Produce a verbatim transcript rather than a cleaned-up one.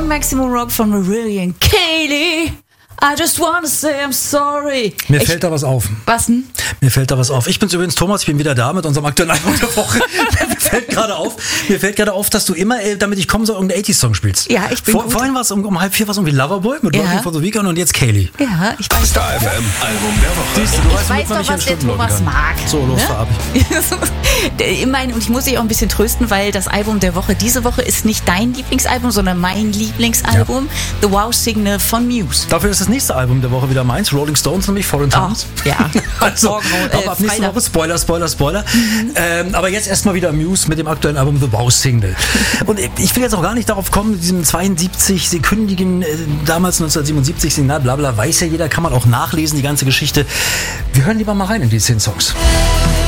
Maximum Rock von Marillion Kaylee. I just wanna say I'm sorry. Mir ich, fällt da was auf. Was denn? Mir fällt da was auf. Ich bin's übrigens Thomas, ich bin wieder da mit unserem aktuellen Album der Woche. Mir fällt gerade auf, mir fällt gerade auf, dass du immer, äh, damit ich komme, so irgendeinen achtziger-Song spielst. Ja, ich bin Vor, gut. Vorhin war es um, um halb vier, was irgendwie Loverboy mit Ja. Working for the Weekend und jetzt Kaylee. Ja, ich weiß Star F M Album der Woche. Siehst du, Ich weißt, womit weiß man doch, nicht in was der Stunden Thomas läuten kann. mag. So, los, Ne? fahr ab. Immerhin, und ich muss dich auch ein bisschen trösten, weil das Album der Woche diese Woche ist nicht dein Lieblingsalbum, sondern mein Lieblingsalbum, The Wow Signal von Muse. Dafür ist das nächste Album der Woche wieder meins, Rolling Stones, nämlich Foreign Times. Oh, ja. Also, Morgen, ab, äh, ab nächste Freitag. Woche, Spoiler, Spoiler, Spoiler. Mhm. Ähm, aber jetzt erstmal wieder Muse mit dem aktuellen Album The Wow Signal. Und ich will jetzt auch gar nicht darauf kommen, mit diesem zweiundsiebzig-sekündigen, äh, damals neunzehnhundertsiebenundsiebzig Signal, bla bla, weiß ja jeder, kann man auch nachlesen, die ganze Geschichte. Wir hören lieber mal rein in die zehn Songs.